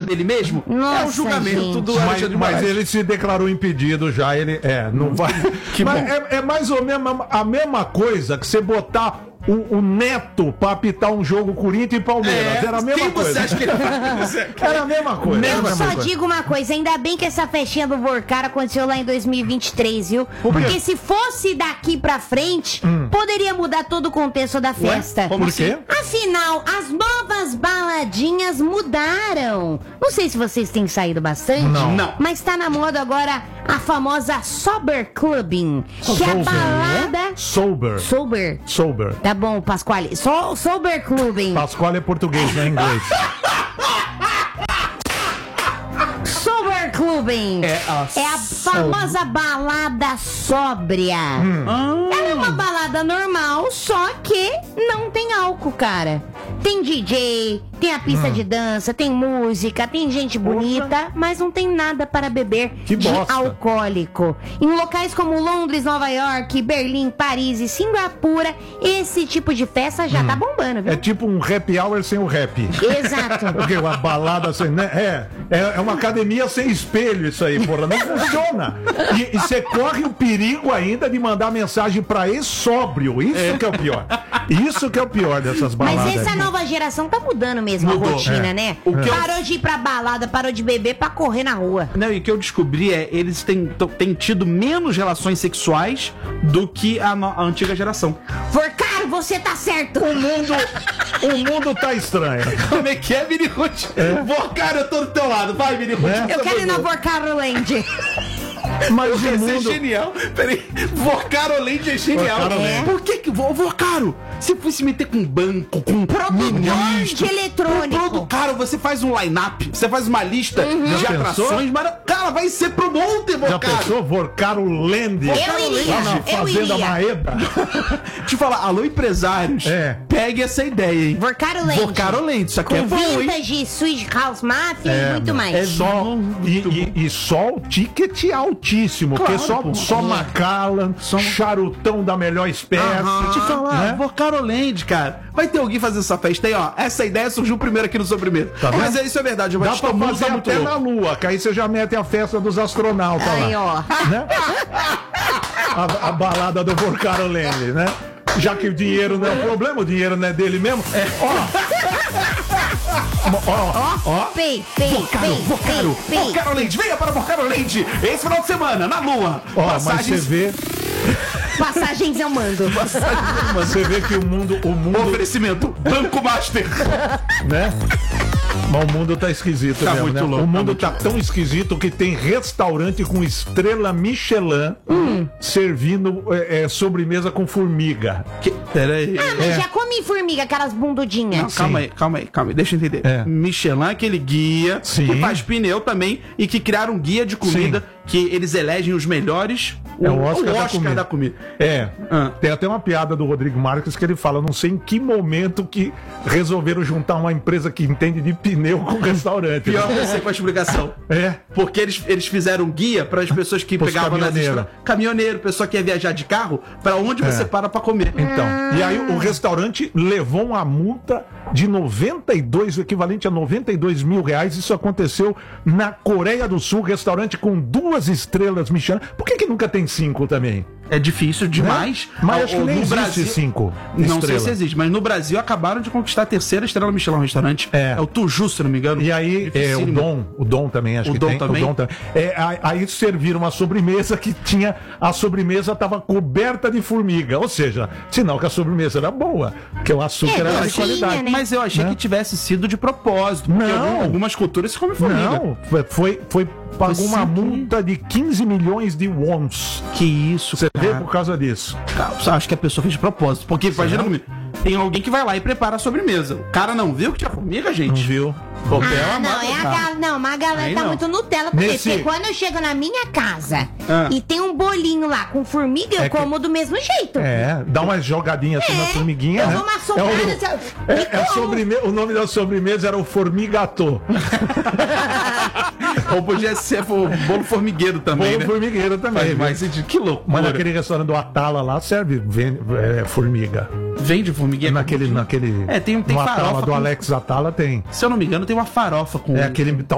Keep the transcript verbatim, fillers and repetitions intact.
dele mesmo? Nossa, é o julgamento gente. do Mas, Alexandre de mas Moraes. ele se declarou impedido já, ele é, não vai. Que mas bom. é, é mais ou menos a mesma coisa que você botar o, o Neto pra apitar um jogo Corinthians e Palmeiras. É, Era a mesma quem coisa. você acha que ele vai? Era a mesma coisa. era a Eu mesma só coisa. digo uma coisa, ainda bem que essa festinha do Vorcar aconteceu lá em dois mil e vinte e três, viu? Por quê? Porque se fosse daqui pra frente, poderia mudar todo o contexto da festa. Como Por quê? Afinal, as novas baladinhas mudaram. Não sei se vocês têm saído bastante. Não. Não. Mas tá na moda agora a famosa Sober Clubbing. Que é a Sober, balada... Sober. Sober. Sober. Tá bom, Pasquale. So, sober Clubbing. Pascoal é português, não é inglês. Sober Clubbing. É a É a famosa balada sóbria. Ela é uma balada normal, só que não tem álcool, cara. Tem D J, tem a pista de dança, tem música, tem gente bonita, mas não tem nada para beber Que de bosta. alcoólico. Em locais como Londres, Nova York, Berlim, Paris e Singapura, esse tipo de festa já tá bombando, viu? É tipo um happy hour sem o rap. Exato. Porque uma balada sem. Né? É, é, é uma academia sem espelho isso aí, porra. Não funciona. E você corre o perigo ainda de mandar mensagem pra ex-sóbrio. Isso que é o pior. Isso que é o pior dessas baladas. Mas essa aí. nova geração tá mudando mesmo Mudou, a rotina, é. né? O que eu- Parou de ir pra balada, parou de beber pra correr na rua. Não, e o que eu descobri é eles têm, t- têm tido menos relações sexuais do que a, no- a antiga geração. Vorcaro, você tá certo. O mundo, o mundo tá estranho. Como é que é, Mini Ruth? Pô, cara, eu tô do teu lado. Vai, Mini Ruth. É. Eu quero ir na Vorcaro Land. Mas o Ia ser mundo. genial. Peraí, Vorcaro Land é genial. Vorcaro É. Land. Por que que... Vo- Vorcaro, se fosse meter com banco, com Produtor de eletrônico. Produto, cara, você faz um line-up, você faz uma lista de Já atrações, mas, cara, vai ser pro monte, Já Vorcaro. pensou? Vorcaro Land. Eu iria, Lá na eu Fazenda iria. Maeda. Deixa eu falar, alô, empresários, É. pegue essa ideia, hein? Vorcaro Land. Vorcaro Land, isso aqui é Com bom, hein? vintage, Switch House Mafia e muito meu. mais. É só, muito e, e- e só o ticket altíssimo, Claro, porque só, pô. só Macallan, charutão da melhor espécie. Vou te falar, né? Vorcaro Land, cara. Vai ter alguém fazendo essa festa aí, ó. Essa ideia surgiu primeiro aqui no Sobremesa. Tá vendo? Mas é isso, é verdade. Dá Batista, pra o mundo fazer tá muito até louco. na Lua, que aí você já mete a festa dos astronautas Aí, lá. ó. Né? A, a balada do Vorcaro Land, né? Já que o dinheiro não é o problema, o dinheiro não é dele mesmo. Ó, ó, ó. Fei, fei, Vorcaro, fei, Vorcaro, fei, fei. Vorcaro Land. Venha para Vorcaro Land. Esse final de semana, na Lua. Ó, mas você Passagens... vê, Passagens eu mando. você vê que o mundo, o mundo, Oferecimento, Banco Master. né? Mas o mundo tá esquisito Tá mesmo, muito né? louco, O tá mundo muito tá, tão esquisito que tem restaurante com estrela Michelin servindo é, é, sobremesa com formiga. Que... Peraí. Ah, mas É. já comi formiga, aquelas bundudinhas. Não, calma aí, calma aí, calma aí, deixa eu entender. É. Michelin é aquele guia Sim. que faz pneu também e que criaram um guia de comida Sim. que eles elegem os melhores. É o Oscar, da, comida. da comida. É. Ah. Tem até uma piada do Rodrigo Marques que ele fala, não sei em que momento que resolveram juntar uma empresa que entende de pneu com restaurante. Pior que eu sei com a explicação. É. Porque eles, eles fizeram um guia para as pessoas que Pros pegavam nas caminhoneiro. estradas. Caminhoneiro, pessoa que ia viajar de carro, para onde É. você para para comer. Então, e aí o restaurante levou uma multa de noventa e dois, o equivalente a noventa e dois mil reais. Isso aconteceu na Coreia do Sul, restaurante com duas estrelas Michelin. Por que que nunca tem cinco também? É difícil demais. Né? Mas Ah, acho que no nem existe Brasil- cinco Não sei estrelas. se existe, mas no Brasil acabaram de conquistar a terceira estrela Michelin no restaurante. É. É o Tuju, se não me engano. E aí, é, o Dificílimo. Dom, o Dom também, acho O que Dom tem. também? O Dom também. É, aí- aí serviram uma sobremesa que tinha, a sobremesa estava coberta de formiga. Ou seja, sinal que a sobremesa era boa, porque o açúcar É, era de docinha, qualidade. né? Mas eu achei Né? que tivesse sido de propósito. Porque Não. algum- algumas culturas se comem formiga. Não, foi, foi, foi pagou Foi uma sempre- multa de quinze milhões de wons. Que isso, Você vê cara. por causa disso. Cara, eu acho que a pessoa fez de propósito. Porque, imagina comigo, tem alguém que vai lá e prepara a sobremesa. O cara não viu que tinha formiga, gente? Não viu? Papel Ah, não, amado, é a tá. gal... não, mas a galera Aí tá não. muito Nutella também. Nesse- Porque quando eu chego na minha casa Ah. e tem um bolinho lá com formiga, eu É que- como do mesmo jeito. É, dá uma jogadinha assim na formiguinha, eu né? dou uma sobrada, é o, assim, é, e é a como. sobremesa, o nome da sobremesa era o formigatô. Ou podia ser o bolo formigueiro também, Bolo né? formigueiro também. Faz viu? mais sentido. Que loucura. Mas naquele restaurante do Atala lá serve vem- é, formiga. Vende formigueiro. Naquele, naquele. É, tem- tem no Atala farofa do com- Alex Atala tem. Se eu não me engano, tem uma farofa com... É aquele